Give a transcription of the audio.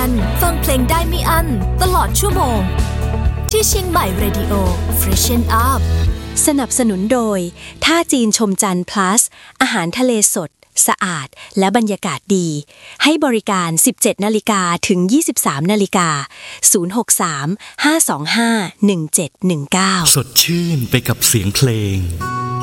ฟังเพลงได้ไม่อั้นตลอดชั่วโมงที่เชียงใหม่ Radio Freshen Up สนับสนุนโดยท่าจีนชมจันทร์ plus อาหารทะเลสดสะอาดและบรรยากาศดีให้บริการ 17:00 นถึง 23:00 น063 525 1719 สดชื่นไปกับเสียงเพลง